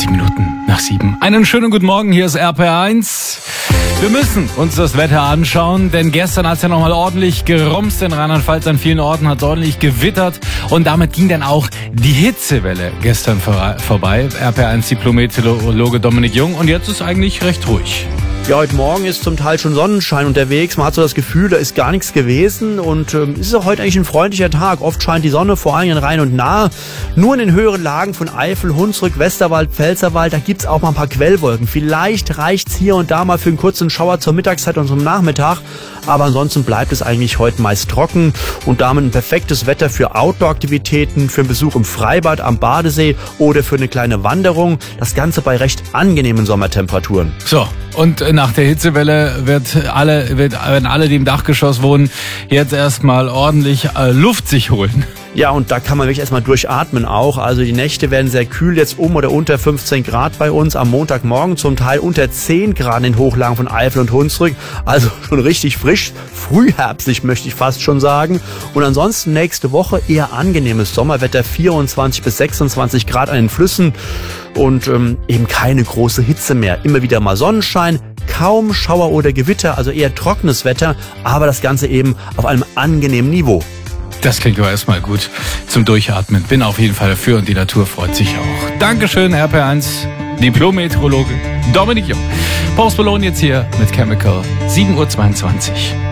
22 Minuten nach 7. Einen schönen guten Morgen, hier ist RPR1. Wir müssen uns das Wetter anschauen, denn gestern hat es ja nochmal ordentlich gerumst in Rheinland-Pfalz. An vielen Orten hat es ordentlich gewittert und damit ging dann auch die Hitzewelle gestern vorbei. RPR1 Diplom-Meteorologe Dominik Jung, und jetzt ist eigentlich recht ruhig. Ja, heute Morgen ist zum Teil schon Sonnenschein unterwegs. Man hat so das Gefühl, da ist gar nichts gewesen. Und ist auch heute eigentlich ein freundlicher Tag. Oft scheint die Sonne, vor allem in Rhein und Nahe. Nur in den höheren Lagen von Eifel, Hunsrück, Westerwald, Pfälzerwald, da gibt's auch mal ein paar Quellwolken. Vielleicht reicht's hier und da mal für einen kurzen Schauer zur Mittagszeit und zum Nachmittag. Aber ansonsten bleibt es eigentlich heute meist trocken und damit ein perfektes Wetter für Outdoor-Aktivitäten, für einen Besuch im Freibad am Badesee oder für eine kleine Wanderung. Das Ganze bei recht angenehmen Sommertemperaturen. So, und nach der Hitzewelle werden alle, die im Dachgeschoss wohnen, jetzt erstmal ordentlich Luft sich holen. Ja, und da kann man wirklich erstmal durchatmen auch. Also die Nächte werden sehr kühl, jetzt um oder unter 15 Grad bei uns. Am Montagmorgen zum Teil unter 10 Grad in den Hochlagen von Eifel und Hunsrück. Also schon richtig frisch, frühherbstlich möchte ich fast schon sagen. Und ansonsten nächste Woche eher angenehmes Sommerwetter, 24 bis 26 Grad an den Flüssen und eben keine große Hitze mehr. Immer wieder mal Sonnenschein, kaum Schauer oder Gewitter, also eher trockenes Wetter, aber das Ganze eben auf einem angenehmen Niveau. Das klingt aber erstmal gut zum Durchatmen. Bin auf jeden Fall dafür und die Natur freut sich auch. Dankeschön, RP1, Diplom-Meteorologe Dominik Jung. Post Malone jetzt hier mit Chemical, 7:22 Uhr.